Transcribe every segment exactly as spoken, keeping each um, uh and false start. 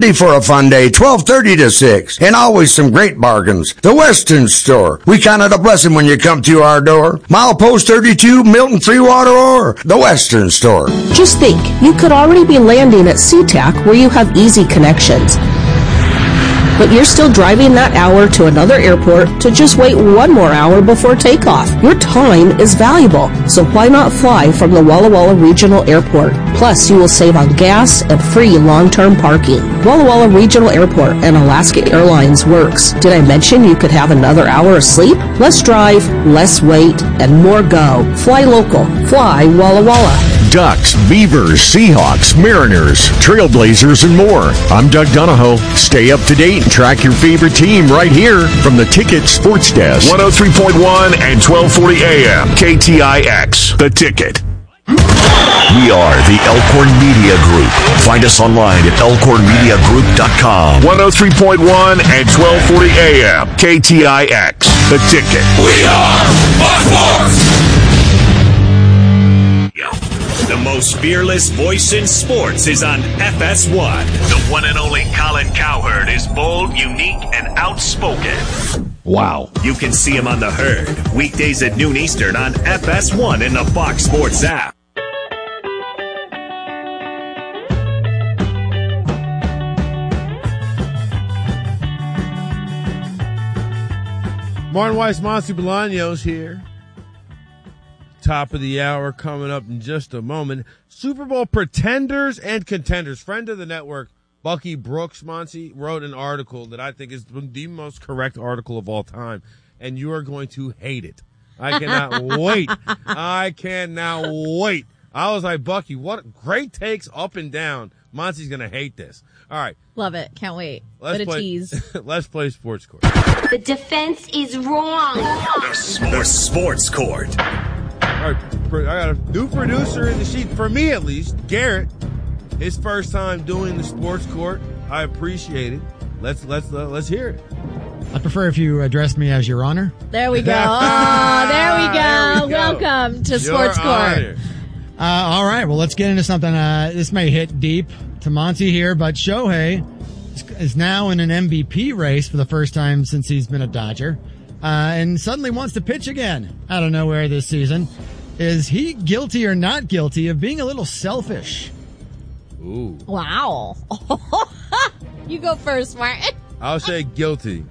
Ready for a fun day, twelve thirty to six. And always some great bargains. The Western Store. We count it a blessing when you come to our door. Milepost thirty-two, Milton Three Water Ore. The Western Store. Just think, you could already be landing at SeaTac where you have easy connections. But you're still driving that hour to another airport to just wait one more hour before takeoff. Your time is valuable, so why not fly from the Walla Walla Regional Airport? Plus, you will save on gas and free long-term parking. Walla Walla Regional Airport and Alaska Airlines works. Did I mention you could have another hour of sleep? Less drive, less wait, and more go. Fly local. Fly Walla Walla. Ducks, Beavers, Seahawks, Mariners, Trailblazers, and more. I'm Doug Donahoe. Stay up to date and track your favorite team right here from the Ticket Sports Desk. one oh three point one and twelve forty A M. K T I X. The Ticket. We are the Elkhorn Media Group. Find us online at elkhorn media group dot com. one oh three point one and twelve forty A M. K T I X. The Ticket. We are Fox Sports. The most fearless voice in sports is on F S one. The one and only Colin Cowherd is bold, unique, and outspoken. Wow. You can see him on The Herd, weekdays at noon Eastern on F S one in the Fox Sports app. Martin Weiss, Monty Bolaños here. Top of the hour coming up in just a moment. Super Bowl pretenders and contenders. Friend of the network, Bucky Brooks, Monty, wrote an article that I think is the most correct article of all time, and you are going to hate it. I cannot wait. I cannot wait. I was like, Bucky, what great takes up and down. Monty's going to hate this. All right. Love it. Can't wait. Let's what a play, tease. Let's play Sports Court. The defense is wrong. The Sports Court. All right, I got a new producer in the sheet, for me at least, Garrett. His first time doing the Sports Court. I appreciate it. Let's let's uh, let's hear it. I prefer if you address me as Your Honor. There we go. Oh, there we go. There we go. Welcome to Your Sports Court. Uh, all right, well, let's get into something. Uh, this may hit deep to Monty here, but Shohei is now in an M V P race for the first time since he's been a Dodger. Uh, and suddenly wants to pitch again out of nowhere this season. Is he guilty or not guilty of being a little selfish? Ooh. Wow. You go first, Martin. I'll say guilty.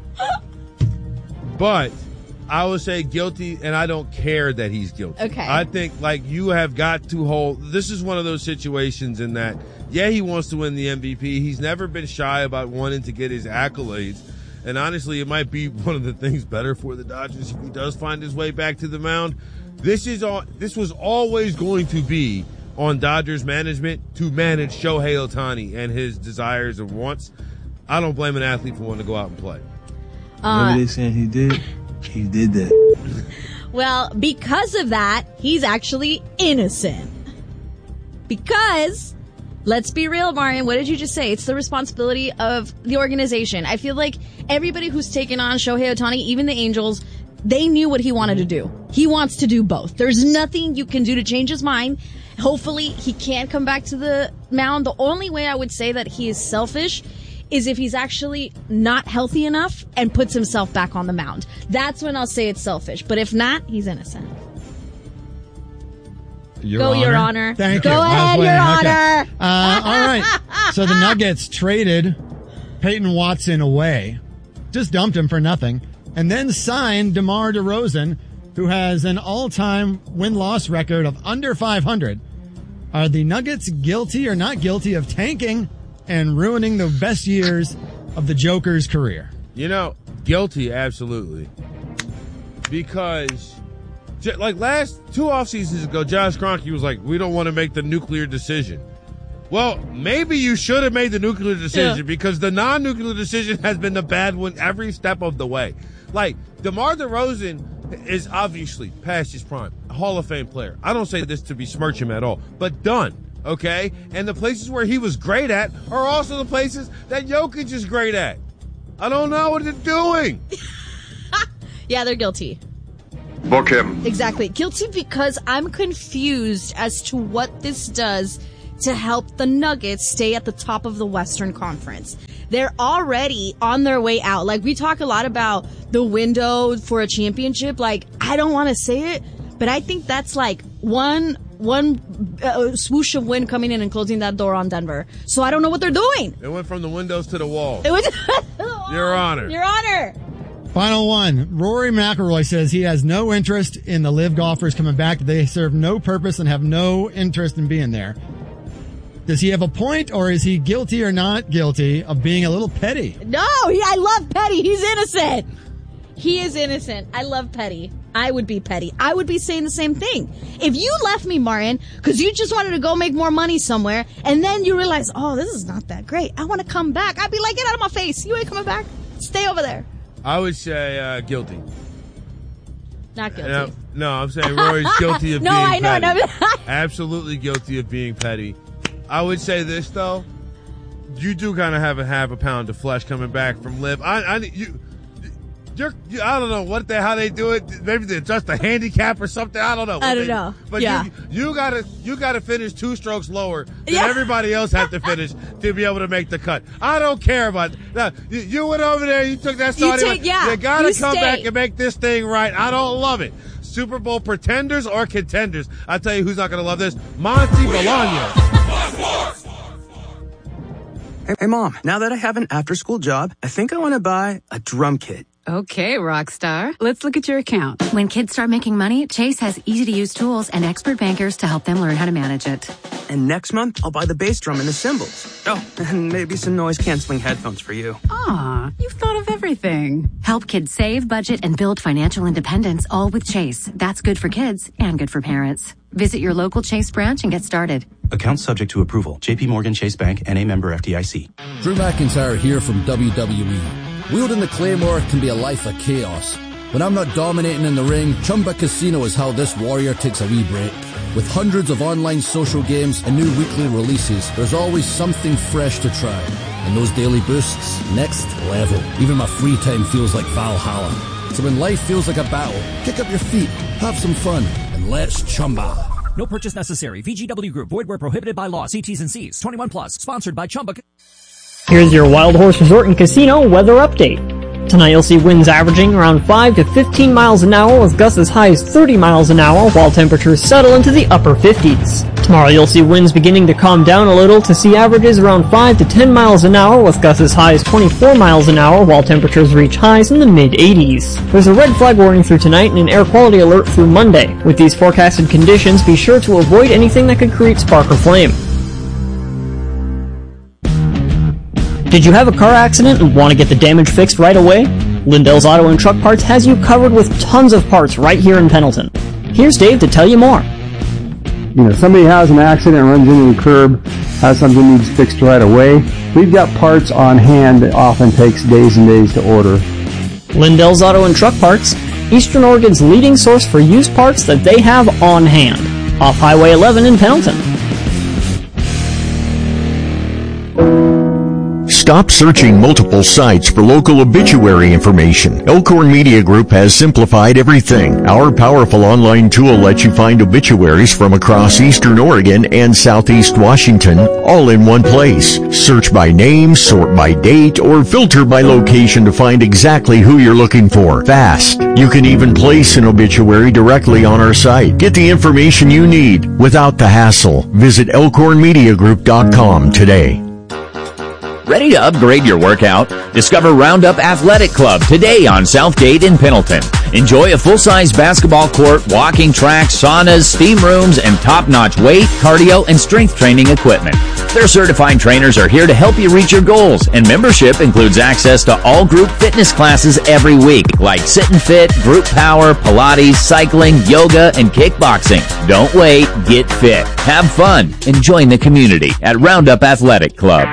But I would say guilty, and I don't care that he's guilty. Okay. I think, like, you have got to hold. This is one of those situations in that, yeah, he wants to win the M V P. He's never been shy about wanting to get his accolades. And honestly, it might be one of the things better for the Dodgers if he does find his way back to the mound. This is all. This was always going to be on Dodgers management to manage Shohei Ohtani and his desires and wants. I don't blame an athlete for wanting to go out and play. Uh, Whatever they saying he did, he did that. Well, because of that, he's actually innocent. Because, let's be real, Martin, what did you just say? It's the responsibility of the organization. I feel like everybody who's taken on Shohei Ohtani, even the Angels, they knew what he wanted to do. He wants to do both. There's nothing you can do to change his mind. Hopefully, he can come back to the mound. The only way I would say that he is selfish is if he's actually not healthy enough and puts himself back on the mound. That's when I'll say it's selfish. But if not, he's innocent. Your Go, Honor. Your Honor. Thank Go you. ahead, Your Honor. Okay. Uh, all right. So the Nuggets traded Peyton Watson away, just dumped him for nothing, and then signed DeMar DeRozan, who has an all-time win-loss record of under five hundred. Are the Nuggets guilty or not guilty of tanking and ruining the best years of the Joker's career? You know, guilty, absolutely. Because, like last two off seasons ago, Josh Kroenke was like, we don't want to make the nuclear decision. Well, maybe you should have made the nuclear decision, yeah, because the non-nuclear decision has been the bad one every step of the way. Like, DeMar DeRozan is obviously past his prime, a Hall of Fame player. I don't say this to besmirch him at all, but done, okay? And the places where he was great at are also the places that Jokic is great at. I don't know what they're doing. Yeah, they're guilty. Book him. Exactly. Guilty because I'm confused as to what this does to help the Nuggets stay at the top of the Western Conference. They're already on their way out. Like, we talk a lot about the window for a championship. Like, I don't want to say it, but I think that's like one one uh, swoosh of wind coming in and closing that door on Denver. So I don't know what they're doing. It went from the windows to the wall. It went Your Honor. Your Honor. Final one. Rory McIlroy says he has no interest in the live golfers coming back. They serve no purpose and have no interest in being there. Does he have a point, or is he guilty or not guilty of being a little petty? No, he, I love Petty. He's innocent. He is innocent. I love Petty. I would be petty. I would be saying the same thing. If you left me, Martin, because you just wanted to go make more money somewhere, and then you realize, oh, this is not that great. I want to come back. I'd be like, get out of my face. You ain't coming back. Stay over there. I would say uh, guilty. Not guilty. No, no, I'm saying Rory's guilty of no, being I know, petty. No. Absolutely guilty of being petty. I would say this, though. You do kind of have a half a pound of flesh coming back from live. I, I, you, you're, you, I don't know what they, how they do it. Maybe they adjust a handicap or something. I don't know. I don't they, know. But yeah. you, you gotta, you gotta finish two strokes lower than yeah. everybody else had to finish to be able to make the cut. I don't care about that. You, you went over there, you took that You, start. take, yeah, you gotta you come stay. back and make this thing right. I don't love it. Super Bowl pretenders or contenders. I'll tell you who's not gonna love this. Monty Bolaños. Hey, hey, Mom, now that I have an after-school job, I think I want to buy a drum kit. Okay, Rockstar. Let's look at your account. When kids start making money, Chase has easy-to-use tools and expert bankers to help them learn how to manage it. And next month, I'll buy the bass drum and the cymbals. Oh, and maybe some noise-canceling headphones for you. Aw, you've thought of everything. Help kids save, budget, and build financial independence, all with Chase. That's good for kids and good for parents. Visit your local Chase branch and get started. Account subject to approval. J P Morgan Chase Bank, N A member F D I C. Drew McIntyre here from W W E. Wielding the Claymore can be a life of chaos. When I'm not dominating in the ring, Chumba Casino is how this warrior takes a wee break. With hundreds of online social games and new weekly releases, there's always something fresh to try. And those daily boosts, next level. Even my free time feels like Valhalla. So when life feels like a battle, kick up your feet, have some fun, and let's Chumba. No purchase necessary. V G W Group. Void where prohibited by law. See T's and C's. twenty-one plus. Sponsored by Chumba. Here's your Wild Horse Resort and Casino weather update. Tonight you'll see winds averaging around five to fifteen miles an hour with gusts as high as thirty miles an hour while temperatures settle into the upper fifties. Tomorrow you'll see winds beginning to calm down a little to see averages around five to ten miles an hour with gusts as high as twenty-four miles an hour while temperatures reach highs in the mid-eighties. There's a red flag warning through tonight and an air quality alert through Monday. With these forecasted conditions, be sure to avoid anything that could create spark or flame. Did you have a car accident and want to get the damage fixed right away? Lindell's Auto and Truck Parts has you covered with tons of parts right here in Pendleton. Here's Dave to tell you more. You know, somebody has an accident, runs into the curb, has something needs fixed right away. We've got parts on hand that often takes days and days to order. Lindell's Auto and Truck Parts, Eastern Oregon's leading source for used parts that they have on hand. Off Highway eleven in Pendleton. Stop searching multiple sites for local obituary information. Elkhorn Media Group has simplified everything. Our powerful online tool lets you find obituaries from across Eastern Oregon and Southeast Washington, all in one place. Search by name, sort by date, or filter by location to find exactly who you're looking for. Fast. You can even place an obituary directly on our site. Get the information you need without the hassle. Visit elkhorn media group dot com today. Ready to upgrade your workout? Discover Roundup Athletic Club today on Southgate in Pendleton. Enjoy a full-size basketball court, walking track, saunas, steam rooms, and top-notch weight, cardio, and strength training equipment. Their certified trainers are here to help you reach your goals, and membership includes access to all group fitness classes every week, like Sit and Fit, Group Power, Pilates, cycling, yoga, and kickboxing. Don't wait, get fit, have fun, and join the community at Roundup Athletic Club.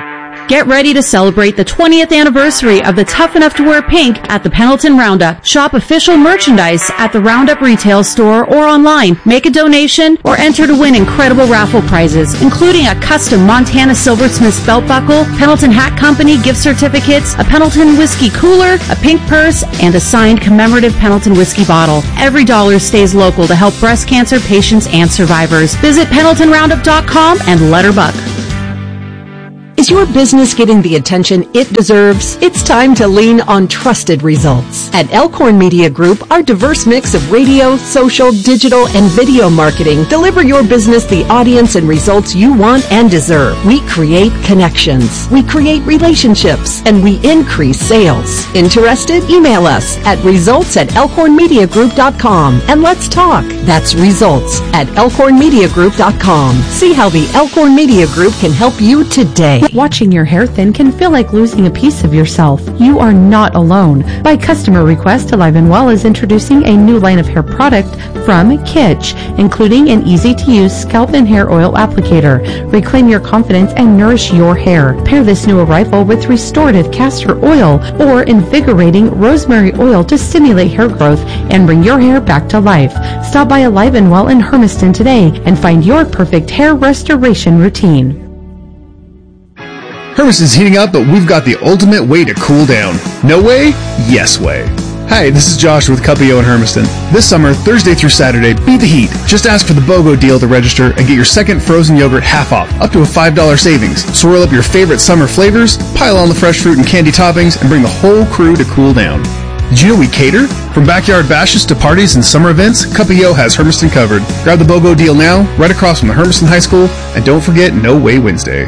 Get ready to celebrate the twentieth anniversary of the Tough Enough to Wear Pink at the Pendleton Roundup. Shop official merchandise at the Roundup retail store or online. Make a donation or enter to win incredible raffle prizes, including a custom Montana Silversmiths belt buckle, Pendleton Hat Company gift certificates, a Pendleton whiskey cooler, a pink purse, and a signed commemorative Pendleton whiskey bottle. Every dollar stays local to help breast cancer patients and survivors. Visit pendleton roundup dot com and let her buck. Is your business getting the attention it deserves? It's time to lean on trusted results. At Elkhorn Media Group, our diverse mix of radio, social, digital, and video marketing deliver your business the audience and results you want and deserve. We create connections, we create relationships, and we increase sales. Interested? Email us at results at elkhorn media group dot com and let's talk. That's results at elkhorn media group dot com. See how the Elkhorn Media Group can help you today. Watching your hair thin can feel like losing a piece of yourself. You are not alone. By customer request, Alive and Well is introducing a new line of hair product from Kitsch, including an easy-to-use scalp and hair oil applicator. Reclaim your confidence and nourish your hair. Pair this new arrival with restorative castor oil or invigorating rosemary oil to stimulate hair growth and bring your hair back to life. Stop by Alive and Well in Hermiston today and find your perfect hair restoration routine. Hermiston's heating up, but we've got the ultimate way to cool down. No way? Yes way. Hi, this is Josh with Cuppio in Hermiston. This summer, Thursday through Saturday, beat the heat. Just ask for the BOGO deal to register and get your second frozen yogurt half off, up to a five dollars savings. Swirl up your favorite summer flavors, pile on the fresh fruit and candy toppings, and bring the whole crew to cool down. Did you know we cater? From backyard bashes to parties and summer events, Cuppio has Hermiston covered. Grab the BOGO deal now, right across from the Hermiston High School, and don't forget No Way Wednesday.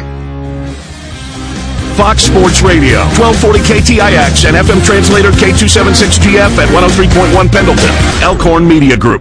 Fox Sports Radio, twelve forty K T I X and F M translator K two seventy-six G F at one oh three point one Pendleton. Elkhorn Media Group.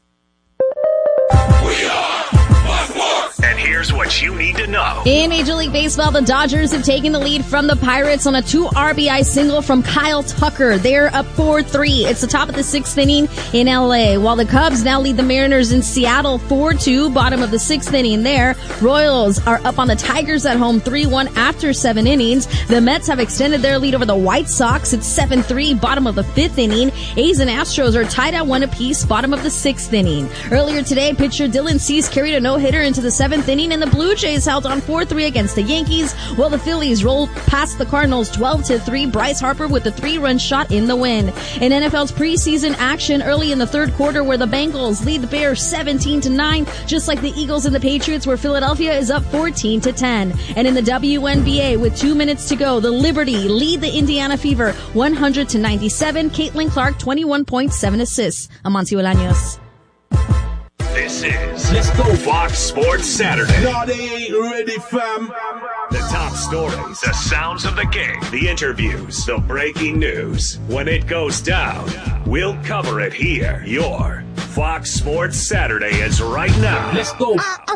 And here's what you need to know. In Major League Baseball, the Dodgers have taken the lead from the Pirates on a two R B I single from Kyle Tucker. They're up four three. It's the top of the sixth inning in L A, while the Cubs now lead the Mariners in Seattle four two, bottom of the sixth inning there. Royals are up on the Tigers at home three one after seven innings. The Mets have extended their lead over the White Sox. It's seven three, bottom of the fifth inning. A's and Astros are tied at one apiece, bottom of the sixth inning. Earlier today, pitcher Dylan Cease carried a no-hitter into the seventh inning, and the Blue Jays held on four three against the Yankees, while the Phillies rolled past the Cardinals twelve to three. Bryce Harper with the three-run shot in the win. In N F L's preseason action early in the third quarter, where the Bengals lead the Bears seventeen to nine, just like the Eagles and the Patriots, where Philadelphia is up fourteen to ten. And in the W N B A, with two minutes to go, the Liberty lead the Indiana Fever one hundred to ninety-seven. Caitlin Clark, twenty-one points, seven assists. Amancio Bolaños. This is Let's Go Fox Sports Saturday. No, they ain't ready, fam. The top stories, the sounds of the game, the interviews, the breaking news. When it goes down, we'll cover it here. Your Fox Sports Saturday is right now. Let's go.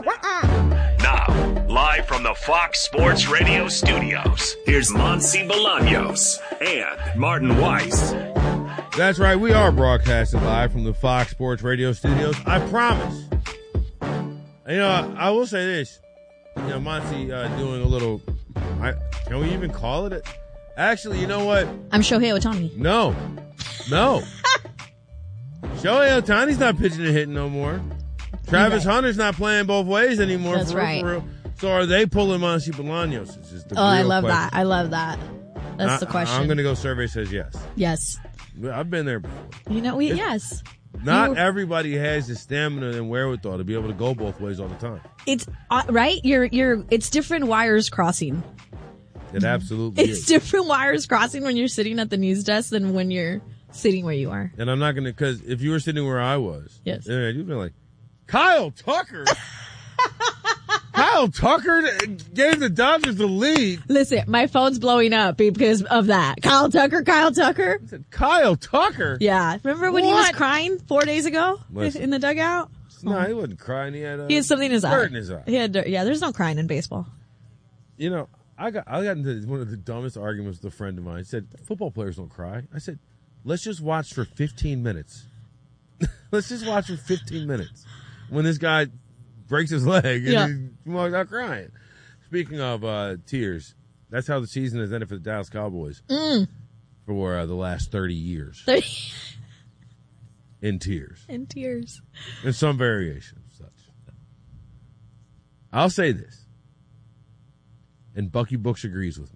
Now, live from the Fox Sports Radio studios, here's Monty Bolaños and Martin Weiss. That's right, we are broadcasting live from the Fox Sports Radio studios. I promise. You know, I, I will say this. You know, Monty uh, doing a little, I, can we even call it? A, actually, you know what? I'm Shohei Ohtani. No. No. Shohei Ohtani's not pitching and hitting no more. Travis right. Hunter's not playing both ways anymore. That's for right. Real, for real. So are they pulling Monty Bolaños? Is the oh, I love question. that. I love that. That's I, the question. I'm going to go survey says yes. Yes. I've been there before. You know, we, it's, yes. Not you, everybody has the stamina and wherewithal to be able to go both ways all the time. It's, uh, right? You're, you're, it's different wires crossing. It absolutely it's is. It's different wires crossing when you're sitting at the news desk than when you're sitting where you are. And I'm not going to, because if you were sitting where I was, yes, you'd be like, Kyle Tucker? Kyle Tucker gave the Dodgers the lead. Listen, my phone's blowing up because of that. Kyle Tucker, Kyle Tucker. I said, Kyle Tucker? Yeah. Remember when what? he was crying four days ago Listen, in the dugout? No, he wasn't crying. He had, uh, he had something in his dirt eye. in his eye. He had dirt. Yeah, there's no crying in baseball. You know, I got I got into one of the dumbest arguments with a friend of mine. He said, football players don't cry. I said, let's just watch for fifteen minutes. Let's just watch for fifteen minutes. When this guy breaks his leg and yeah. he walks out crying. Speaking of uh, tears, That's how the season has ended for the Dallas Cowboys Mm. for uh, the last thirty years. thirty In tears. In tears. In some variation of such. I'll say this, and Bucky Books agrees with me.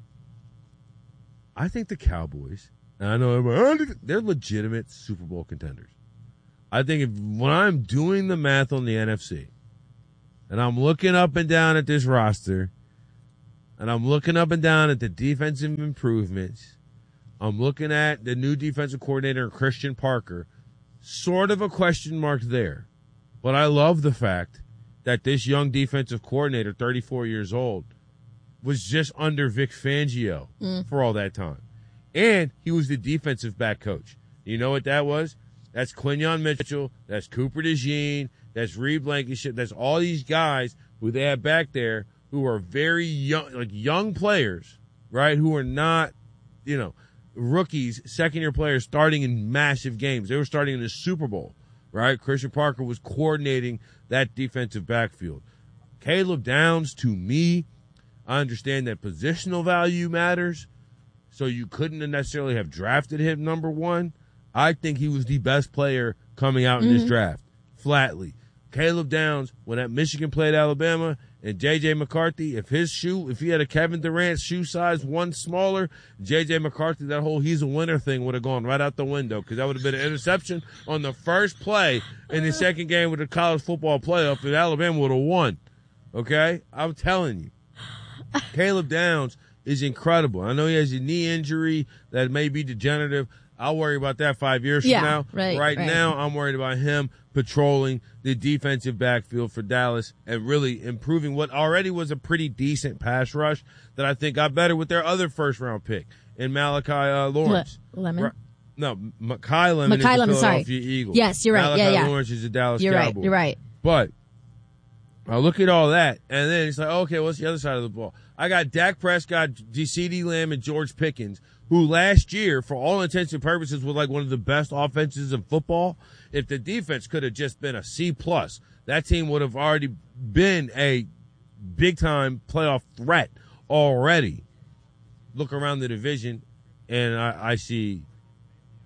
I think the Cowboys, and I know everybody, they're legitimate Super Bowl contenders. I think if when I'm doing the math on the N F C, and I'm looking up and down at this roster, and I'm looking up and down at the defensive improvements, I'm looking at the new defensive coordinator, Christian Parker, sort of a question mark there. But I love the fact that this young defensive coordinator, thirty-four years old, was just under Vic Fangio Mm. for all that time. And he was the defensive back coach. You know what that was? That's Quinyon Mitchell. That's Cooper DeJean. That's Reed Blankenship. That's all these guys who they have back there who are very young, like young players, right? Who are not, you know, rookies, second-year players starting in massive games. They were starting in the Super Bowl, right? Christian Parker was coordinating that defensive backfield. Caleb Downs, to me, I understand that positional value matters, so you couldn't necessarily have drafted him number one. I think he was the best player coming out in Mm-hmm. this draft, flatly. Caleb Downs, when at Michigan played Alabama, and J J McCarthy, if his shoe, if he had a Kevin Durant shoe size one smaller, J J McCarthy, that whole he's a winner thing would have gone right out the window because that would have been an interception on the first play in the second game with the college football playoff, and Alabama would have won. Okay? I'm telling you. Caleb Downs is incredible. I know he has a knee injury that may be degenerative. I'll worry about that five years Yeah, from now. right, right right. now, I'm worried about him patrolling the defensive backfield for Dallas and really improving what already was a pretty decent pass rush that I think got better with their other first-round pick in Malachi uh, Lawrence. Le- Lemon? Right. No, Mekhi Lemon Mekhi is Lemon, the sorry. Philadelphia Eagles. Yes, you're right. Malachi Yeah, yeah. Lawrence is a Dallas You're Cowboy. right. You're right. But I look at all that, and then it's like, okay, what's the other side of the ball? I got Dak Prescott, CeeDee Lamb, and George Pickens, who last year, for all intents and purposes, was like one of the best offenses in football. If the defense could have just been a C plus, that team would have already been a big-time playoff threat already. Look around the division, and I, I see